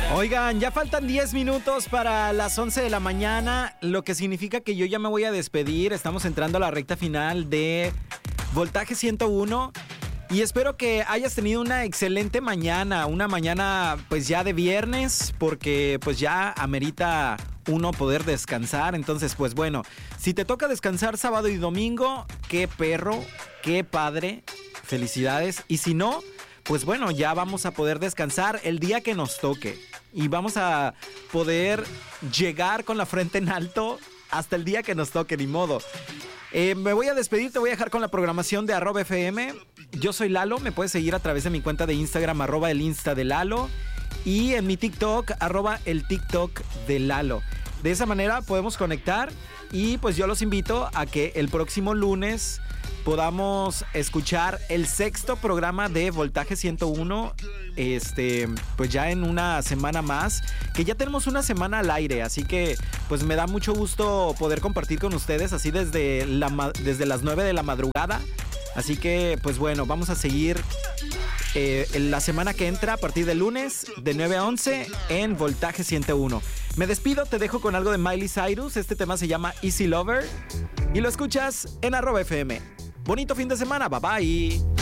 Oigan, ya faltan 10 minutos para las 11 de la mañana, lo que significa que yo ya me voy a despedir. Estamos entrando a la recta final de Voltaje 101 y espero que hayas tenido una excelente mañana, una mañana pues ya de viernes, porque pues ya amerita uno poder descansar. Entonces pues bueno, si te toca descansar sábado y domingo, qué perro, qué padre, felicidades. Y si no, pues bueno, ya vamos a poder descansar el día que nos toque. Y vamos a poder llegar con la frente en alto hasta el día que nos toque, ni modo. Me voy a despedir, te voy a dejar con la programación de @FM. Yo soy Lalo, me puedes seguir a través de mi cuenta de Instagram, @el Insta de Lalo. Y en mi TikTok, @el TikTok de Lalo. De esa manera podemos conectar y pues yo los invito a que el próximo lunes podamos escuchar el 6º programa de Voltaje 101, pues ya en una semana más, que ya tenemos una semana al aire, así que pues me da mucho gusto poder compartir con ustedes así desde las 9 de la madrugada, así que pues bueno, vamos a seguir en la semana que entra a partir del lunes de 9 a 11 en Voltaje 101. Me despido, te dejo con algo de Miley Cyrus, este tema se llama Easy Lover y lo escuchas en @FM. Bonito fin de semana, bye bye.